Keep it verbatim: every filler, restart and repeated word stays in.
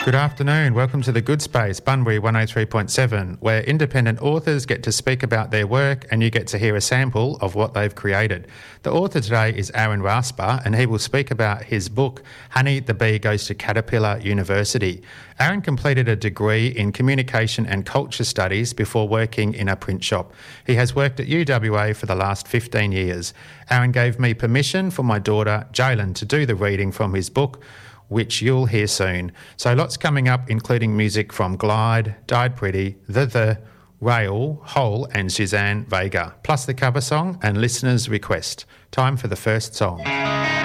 Good afternoon. Welcome to The Good Space, Bunbury one oh three point seven, where independent authors get to speak about their work and you get to hear a sample of what they've created. The author today is Aaron Rasper, and he will speak about his book, Honey the Bee Goes to Caterpillar University. Aaron completed a degree in Communication and Culture Studies before working in a print shop. He has worked at U W A for the last fifteen years. Aaron gave me permission for my daughter, Jalen, to do the reading from his book, which you'll hear soon. So lots coming up, including music from Glide, Died Pretty, The The, Rail, Hole and Suzanne Vega, plus the cover song and listeners' request. Time for the first song.